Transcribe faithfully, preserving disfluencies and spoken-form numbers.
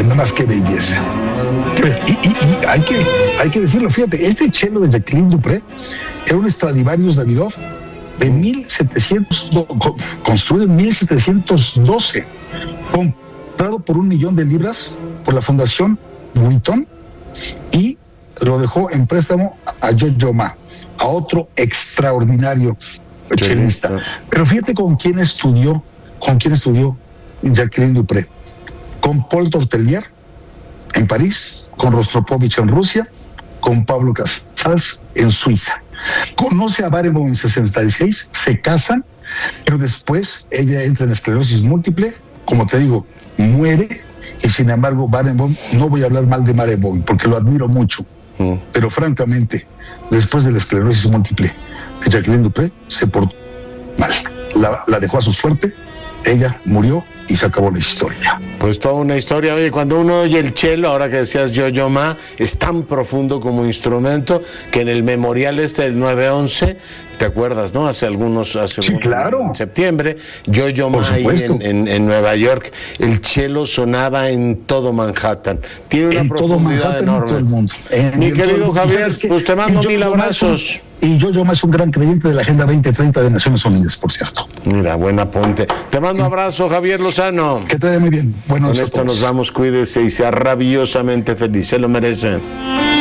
nada más que belleza. Y, y, y hay, que, hay que decirlo, fíjate, este cello de Jacqueline Dupré era un Stradivarius Davidoff de mil setecientos, construido en mil setecientos doce, comprado por un millón de libras por la Fundación Vuitton, y lo dejó en préstamo a Yo-Yo Ma, a otro extraordinario chelista. Pero fíjate con quién estudió, con quién estudió Jacqueline Dupré. Con Paul Tortelier en París, con Rostropovich en Rusia, con Pablo Casals en Suiza. Conoce a Barenboim en sesenta y seis, se casan, pero después ella entra en esclerosis múltiple, como te digo, muere, y sin embargo Barenboim, no voy a hablar mal de Barenboim porque lo admiro mucho, mm. pero francamente, después de la esclerosis múltiple de Jacqueline Dupré, se portó mal, la, la dejó a su suerte, ella murió y se acabó la historia. Pues toda una historia. Oye, cuando uno oye el cello, ahora que decías Yo-Yo Ma, es tan profundo como instrumento que en el memorial este del nueve once, ¿te acuerdas, no? Hace algunos, hace sí, un, claro. en septiembre, Yo-Yo Ma ahí en, en, en Nueva York, el cello sonaba en todo Manhattan. Tiene una en profundidad enorme. Todo el mundo. En, Mi en querido todo, Javier, pues te mando mil abrazos. Y Yo-Yo Ma es un gran creyente de la Agenda veinte treinta de Naciones Unidas, por cierto. Mira, buen apunte. Te mando abrazo, Javier Lozano. Que te vaya muy bien. Buenos Con esto nos vamos, cuídese y sea rabillosamente feliz. Se lo merece.